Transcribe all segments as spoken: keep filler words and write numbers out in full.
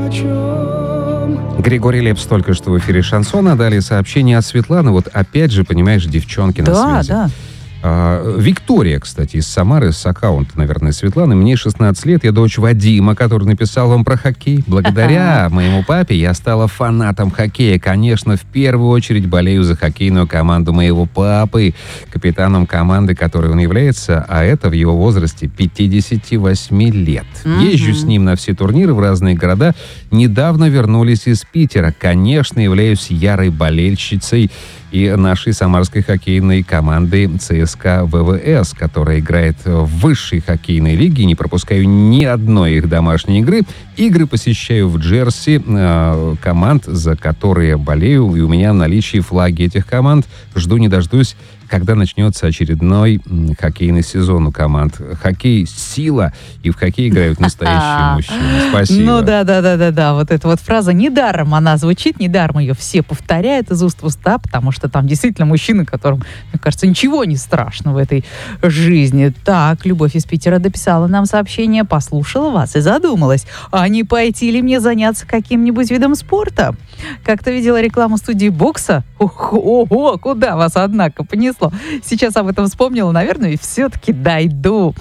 Григорий Лепс только что в эфире «Шансона». Далее сообщение от Светланы. Вот опять же, понимаешь, девчонки на Да, связи. да. А, Виктория, кстати, из Самары, с аккаунта, наверное, Светланы. Мне шестнадцать лет, я дочь Вадима, который написал вам про хоккей. Благодаря моему папе я стала фанатом хоккея. Конечно, в первую очередь болею за хоккейную команду моего папы, капитаном команды, которой он является, а это в его возрасте пятьдесят восемь лет. Mm-hmm. Езжу с ним на все турниры в разные города. Недавно вернулись из Питера. Конечно, являюсь ярой болельщицей и нашей самарской хоккейной команды ЦСКА ВВС, которая играет в высшей хоккейной лиге. Не пропускаю ни одной их домашней игры. Игры посещаю в Джерси э, команд, за которые болею, и у меня в наличии флаги этих команд. Жду не дождусь, когда начнется очередной м, хоккейный сезон у команд. Хоккей — сила, и в хоккей играют настоящие мужчины. Спасибо. Ну да, да, да, да, да. Вот эта вот фраза недаром она звучит, недаром ее все повторяют из уст в уста, потому что там действительно мужчины, которым, мне кажется, ничего не страшно в этой жизни. Так, Любовь из Питера дописала нам сообщение, послушала вас и задумалась, а не пойти ли мне заняться каким-нибудь видом спорта? Как-то видела рекламу студии бокса. Ох, ого, куда вас, однако, понесло. Сейчас об этом вспомнила, наверное, и все-таки дойду.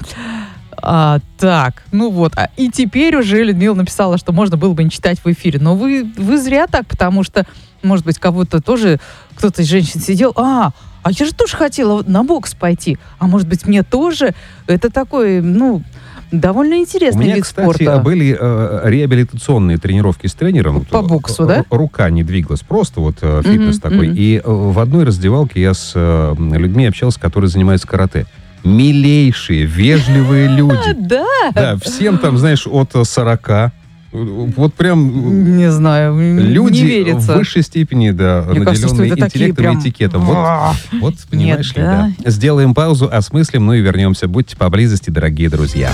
А, так, ну вот. А, и теперь уже Людмила написала, что можно было бы не читать в эфире. Но вы, вы зря так, потому что, может быть, кого-то тоже, кто-то из женщин сидел, а, а я же тоже хотела на бокс пойти. А может быть, мне тоже? Это такой, ну, довольно интересный вид спорта. У меня, вид кстати, спорта. были э, реабилитационные тренировки с тренером. По боксу, Р- да? Рука не двигалась, просто вот э, фитнес Mm-hmm, такой. mm-hmm. И э, в одной раздевалке я с э, людьми общался, которые занимаются карате. Милейшие, вежливые люди. Да? Да, всем там, знаешь, от сорока. Вот прям... Не знаю, люди не верится. в высшей степени, да, Мне кажется, что наделенные это такие интеллектом прям... и этикетом. Вот, вот понимаешь Нет, ли, да. да. Сделаем паузу, осмыслим, ну и вернемся. Будьте поблизости, дорогие друзья.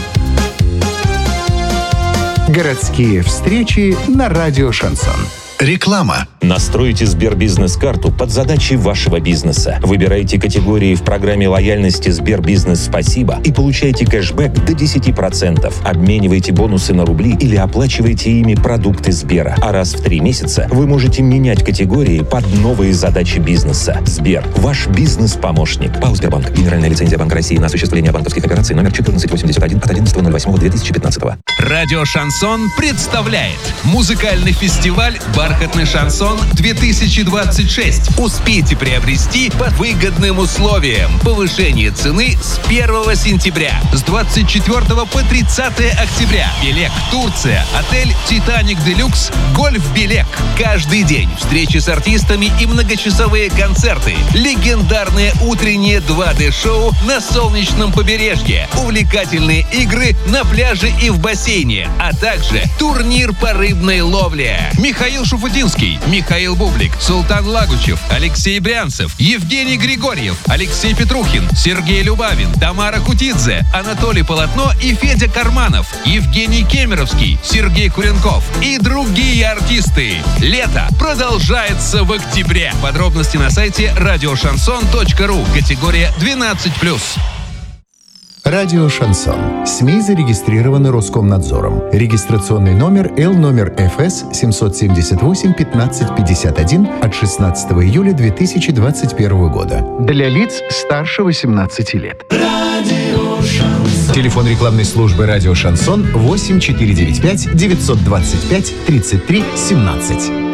Городские встречи на радио «Шансон». Реклама. Настройте Сбербизнес-карту под задачи вашего бизнеса. Выбирайте категории в программе лояльности Сбербизнес Спасибо и получайте кэшбэк до десять процентов. Обменивайте бонусы на рубли или оплачивайте ими продукты Сбера. А раз в три месяца вы можете менять категории под новые задачи бизнеса. Сбер – ваш бизнес-помощник. ПАО «Сбербанк». Генеральная лицензия Банка России на осуществление банковских операций номер четырнадцать восемьдесят один от одиннадцатого ноль восьмого две тысячи пятнадцатого. Радио «Шансон» представляет музыкальный фестиваль «Бархатный шансон две тысячи двадцать шесть». Успейте приобрести по выгодным условиям. Повышение цены с первого сентября. С двадцать четвёртого по тридцатое октября. Белек, Турция. Отель «Титаник Делюкс». Гольф Белек. Каждый день встречи с артистами и многочасовые концерты. Легендарное утреннее два дэ-шоу на солнечном побережье. Увлекательные игры на пляже и в бассейне. А также турнир по рыбной ловле. Михаил Шуфутинский, Михаил Бублик, Султан Лагучев, Алексей Брянцев, Евгений Григорьев, Алексей Петрухин, Сергей Любавин, Тамара Кутидзе, Анатолий Полотно и Федя Карманов, Евгений Кемеровский, Сергей Куренков и другие артисты. Лето продолжается в октябре. Подробности на сайте радиошансон точка ру. Категория двенадцать плюс. Радио «Шансон». СМИ зарегистрированы Роскомнадзором. Регистрационный номер Л номер эф эс семь семь восемь пятнадцать пятьдесят один от шестнадцатого июля две тысячи двадцать первого года. Для лиц старше восемнадцати лет. Телефон рекламной службы «Радио Шансон» восемь четыре девять пять девятьсот двадцать пять тридцать три семнадцать.